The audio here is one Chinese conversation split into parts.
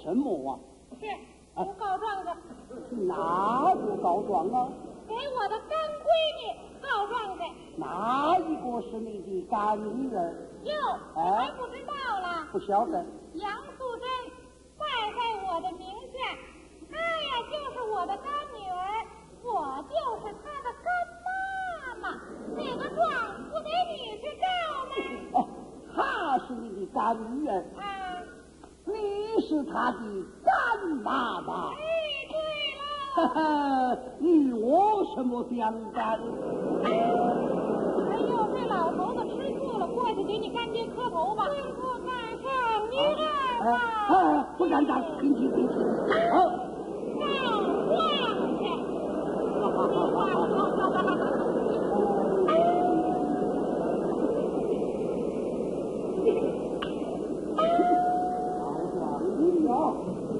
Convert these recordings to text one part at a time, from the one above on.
什么啊？ 是，我告状子。 哪个告状啊？ 给我的干闺女告状子。 哪一个是你的干女儿？ 哟，还不知道了？ 不晓得。 杨素贞拜在我的名下，她呀就是我的干女儿，我就是她的干妈妈。那个状不给你去告吗？ 哦，她是你的干女儿。 啊， 你是她的干妈妈。 哎，对了。 哈哈，与我什么相干？ 哎呦，这老头子吃醋了，过去给你干爹磕头吧。不敢上，你干吧。 不敢当，平起。好， 告状去。 告状你哟。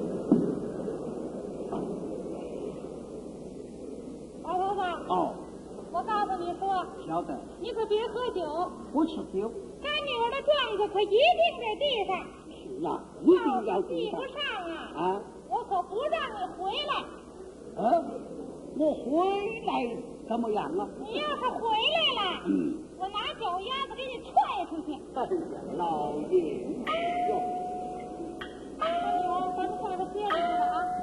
老头子。 哦， 我告诉你说， 晓得。 你可别喝酒， 不吃酒。 干女儿的状子可一定在地上。 是啊，一定要记地上。 不上啊！ 啊， 我可不让你回来。 我回来怎么样啊？ 你要是回来了，我拿脚丫子给你踹出去。 哎呀，老爷，哟， 干女儿，咱们下个歇着去了啊。